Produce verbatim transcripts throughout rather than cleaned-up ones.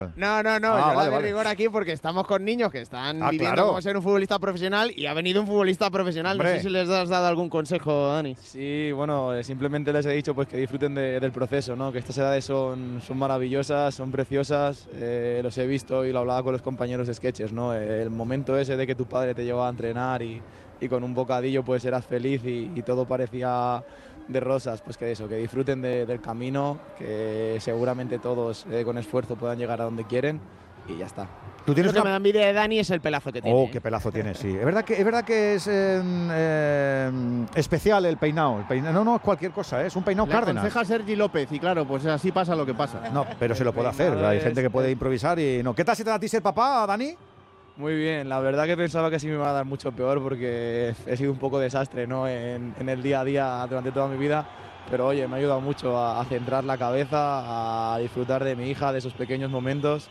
No, no, no, Ah, yo vale, la de vale. rigor aquí porque estamos con niños que están Ah, viviendo claro. como ser un futbolista profesional y ha venido un futbolista profesional. Hombre. No sé si les has dado algún consejo, Dani. Sí, bueno, eh, simplemente les he dicho pues que disfruten de- del proceso, ¿no? Que estas edades son, son maravillosas, son preciosas, eh, los he visto y lo hablaba con los compañeros de sketches, ¿no? Eh, el momento ese de que tu padre te llevaba a entrenar y, y con un bocadillo pues eras feliz y, y todo parecía de rosas, pues que eso, que disfruten de- del camino, que seguramente todos eh, con esfuerzo puedan llegar a donde quieren y ya está. Tú Lo tienes que una... me da envidia de Dani es el pelazo que tiene. Oh, ¿eh? qué pelazo tiene, sí. Es verdad que es, verdad que es eh, eh, especial el peinado. El peinado. No, no es cualquier cosa, ¿eh? Es un peinado Le Cárdenas. aconseja Sergi López y claro, pues así pasa lo que pasa. No, pero se lo puede El hacer. peinado Hay es- gente que puede improvisar y no. ¿Qué tal se te da a ti ser papá, Dani? Muy bien, la verdad que pensaba que sí me iba a dar mucho peor porque he sido un poco desastre, ¿no? en, en el día a día durante toda mi vida, pero oye, me ha ayudado mucho a, a centrar la cabeza, a disfrutar de mi hija, de esos pequeños momentos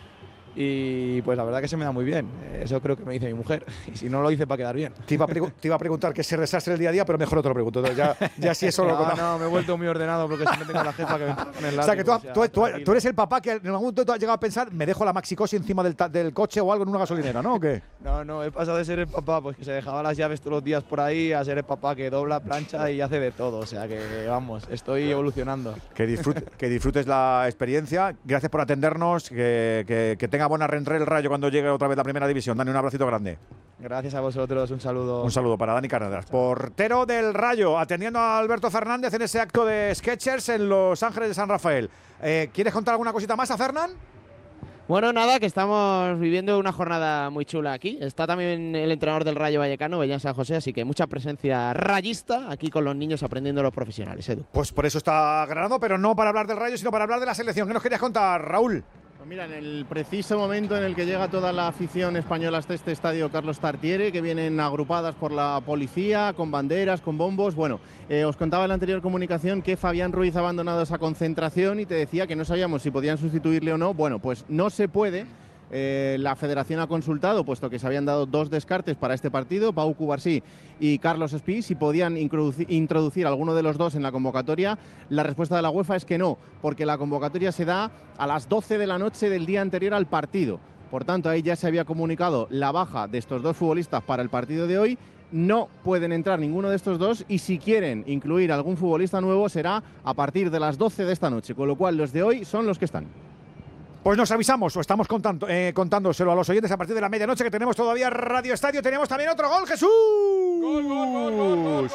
y pues la verdad que se me da muy bien, eso creo que me dice mi mujer y si no lo hice para quedar bien. Te iba, a pregu- te iba a preguntar qué se desastre el día a día, pero mejor no te lo pregunto. Entonces, Ya, ya si eso lo No, contamos. no, me he vuelto muy ordenado porque siempre tengo a la jefa que me pone el O sea, que tú, látigo, tú- tú- tranquilo. tú eres el papá que en algún momento tú has llegado a pensar, me dejo la maxicosi encima del, ta- del coche o algo en una gasolinera, ¿no? ¿O qué? No, no, he pasado de ser el papá pues que se dejaba las llaves todos los días por ahí a ser el papá que dobla, plancha y hace de todo. O sea que, vamos, estoy evolucionando. Que, disfrute- que disfrutes la experiencia. Gracias por atendernos. Que, que- que tenga buena rentrée el Rayo cuando llegue otra vez la primera división. Dani, un abracito grande. Gracias a vosotros, un saludo. Un saludo para Dani Cárdenas, portero del Rayo, atendiendo a Alberto Fernández en ese acto de Sketchers en Los Ángeles de San Rafael. Eh, ¿Quieres contar alguna cosita más a Fernán? Bueno, nada, que estamos viviendo una jornada muy chula aquí. Está también el entrenador del Rayo Vallecano, Bellán San José, así que mucha presencia rayista aquí con los niños aprendiendo los profesionales, Edu. Pues por eso está ganando, pero no para hablar del Rayo, sino para hablar de la selección. ¿Qué nos querías contar, Raúl? Pues mira, en el preciso momento en el que llega toda la afición española hasta este estadio Carlos Tartiere, que vienen agrupadas por la policía, con banderas, con bombos. Bueno, eh, os contaba en la anterior comunicación que Fabián Ruiz ha abandonado esa concentración y te decía que no sabíamos si podían sustituirle o no. Bueno, pues no se puede. Eh, la federación ha consultado, puesto que se habían dado dos descartes para este partido, Pau Cubarsí y Carlos Espí, si podían introducir, introducir alguno de los dos en la convocatoria. La respuesta de la UEFA es que no, porque la convocatoria se da a las doce de la noche del día anterior al partido. Por tanto, ahí ya se había comunicado la baja de estos dos futbolistas para el partido de hoy. No pueden entrar ninguno de estos dos y si quieren incluir algún futbolista nuevo será a partir de las doce de esta noche, con lo cual los de hoy son los que están. Pues nos avisamos o estamos contando, eh, contándoselo a los oyentes a partir de la medianoche, que tenemos todavía Radio Estadio. Tenemos también otro gol, Jesús. Gol, gol, gol, gol, gol,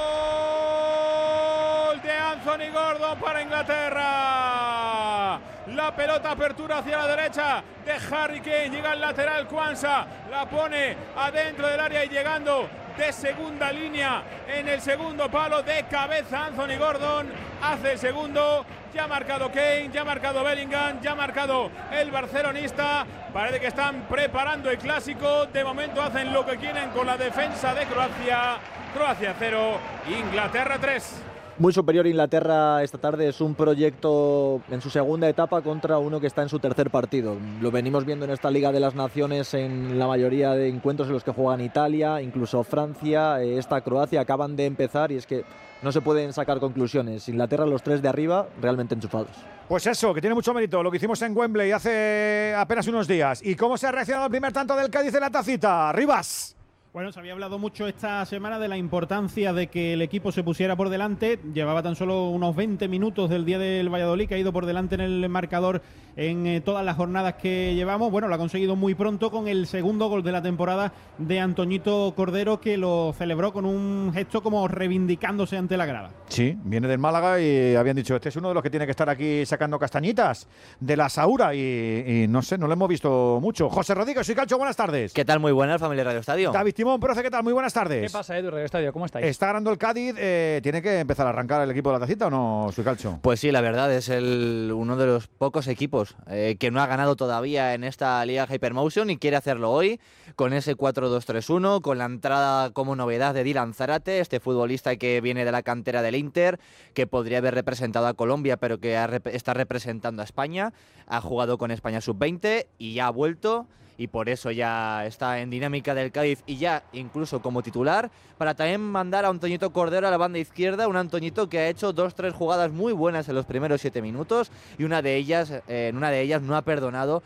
gol de Anthony Gordon para Inglaterra. La pelota apertura hacia la derecha de Harry Kane. Llega al lateral Kwanza. La pone adentro del área y llegando de segunda línea en el segundo palo de cabeza. Anthony Gordon hace el segundo. Ya ha marcado Kane, ya ha marcado Bellingham, ya ha marcado el barcelonista. Parece que están preparando el clásico. De momento hacen lo que quieren con la defensa de Croacia. Croacia cero, Inglaterra tres. Muy superior Inglaterra esta tarde, es un proyecto en su segunda etapa contra uno que está en su tercer partido. Lo venimos viendo en esta Liga de las Naciones en la mayoría de encuentros en los que juegan Italia, incluso Francia, esta Croacia acaban de empezar y es que no se pueden sacar conclusiones. Inglaterra, los tres de arriba, realmente enchufados. Pues eso, que tiene mucho mérito, lo que hicimos en Wembley hace apenas unos días. ¿Y cómo se ha reaccionado al primer tanto del Cádiz en la tacita? Rivas. Bueno, se había hablado mucho esta semana de la importancia de que el equipo se pusiera por delante. Llevaba tan solo unos veinte minutos del día del Valladolid, que ha ido por delante en el marcador en eh, todas las jornadas que llevamos. Bueno, lo ha conseguido muy pronto con el segundo gol de la temporada de Antoñito Cordero, que lo celebró con un gesto como reivindicándose ante la grada. Sí, viene del Málaga y habían dicho, este es uno de los que tiene que estar aquí sacando castañitas de la Saura y, y no sé, no lo hemos visto mucho. José Rodríguez, soy Calcho, buenas tardes. ¿Qué tal? Muy buenas, familia Radio Estadio. David Timón, profe, ¿qué tal? Muy buenas tardes. ¿Qué pasa, Edu, Radio Estadio? ¿Cómo estáis? ¿Está ganando el Cádiz? Eh, ¿Tiene que empezar a arrancar el equipo de la tacita o no, soy Calcho? Pues sí, la verdad, es el, uno de los pocos equipos eh, que no ha ganado todavía en esta Liga Hypermotion y quiere hacerlo hoy con ese cuatro dos tres uno, con la entrada como novedad de Dylan Zárate, este futbolista que viene de la cantera del Inter, que podría haber representado a Colombia, pero que ha, está representando a España, ha jugado con España sub veinte y ya ha vuelto y por eso ya está en dinámica del Cádiz y ya incluso como titular, para también mandar a Antoñito Cordero a la banda izquierda, un Antoñito que ha hecho dos, tres jugadas muy buenas en los primeros siete minutos y una de ellas, eh, en una de ellas no ha perdonado